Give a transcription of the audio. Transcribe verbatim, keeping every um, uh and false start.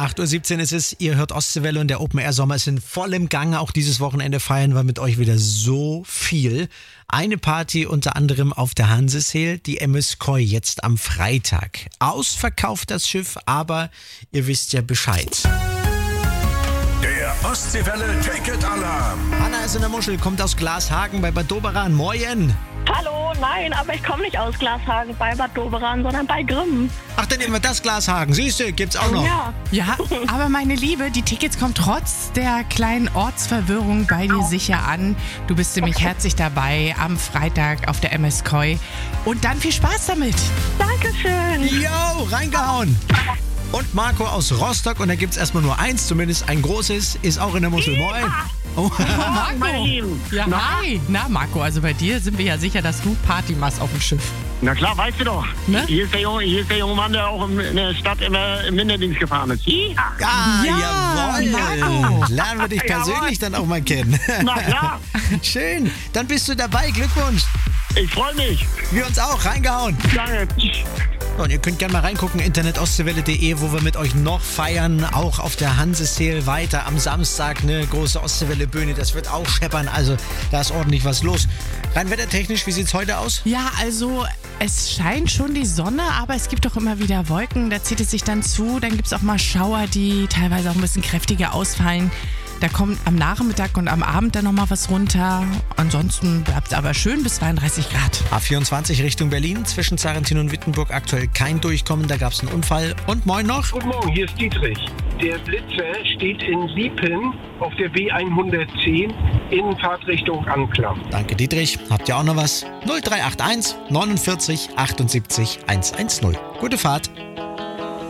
acht Uhr siebzehn ist es, ihr hört Ostseewelle und der Open Air Sommer ist in vollem Gange. Auch dieses Wochenende feiern wir mit euch wieder so viel. Eine Party unter anderem auf der Hanseseel, die M S Koi jetzt am Freitag. Ausverkauft das Schiff, aber ihr wisst ja Bescheid. Der Ostseewelle Ticket Alarm. Hanna ist in der Muschel, kommt aus Glashagen bei Bad Doberan. Moin! Hallo, nein, aber ich komme nicht aus Glashagen bei Bad Doberan, sondern bei Grimm. Ach, dann nehmen wir das Glashagen. Siehst du, gibt's auch noch. Ja, Ja, aber meine Liebe, die Tickets kommen trotz der kleinen Ortsverwirrung bei dir sicher an. Du bist nämlich herzlich dabei am Freitag auf der M S Koi. Und dann viel Spaß damit. Dankeschön. Yo, reingehauen! Und Marco aus Rostock, und da gibt's erstmal nur eins, zumindest ein großes, ist auch in der Muschel. Moin! Oh. Marco. Ja, hi. Na, Marco, also bei dir sind wir ja sicher, dass du Party machst auf dem Schiff. Na klar, weißt du doch. Ne? Hier, ist der junge, hier ist der junge Mann, der auch in der Stadt immer im Winterdienst gefahren ist. Ja. Ah, Ja, jawohl! Marco. Lernen wir dich Jawohl. persönlich dann auch mal kennen. Na klar, Schön, dann bist du dabei. Glückwunsch! ich freue mich. Wir uns auch, reingehauen! Danke. Und ihr könnt gerne mal reingucken, internet ostseewelle punkt de, wo wir mit euch noch feiern, auch auf der Hanseseel weiter am Samstag, eine große Ostseewelle-Bühne, das wird auch scheppern, also da ist ordentlich was los. Rein wettertechnisch, wie sieht's heute aus? Ja, also es scheint schon die Sonne, aber es gibt doch immer wieder Wolken, da zieht es sich dann zu. Dann gibt es auch mal Schauer, die teilweise auch ein bisschen kräftiger ausfallen. Da kommt am Nachmittag und am Abend dann nochmal was runter. Ansonsten bleibt es aber schön bis zweiunddreißig Grad. A vierundzwanzig Richtung Berlin, zwischen Zarrentin und Wittenburg aktuell kein Durchkommen, da gab's einen Unfall. Und moin noch? Guten Morgen, hier ist Dietrich. Der Blitzer steht in Siepen auf der B hundertzehn in Fahrtrichtung Anklam. Danke Dietrich, habt ihr auch noch was? null drei acht eins neunundvierzig achtundsiebzig hundertzehn. Gute Fahrt!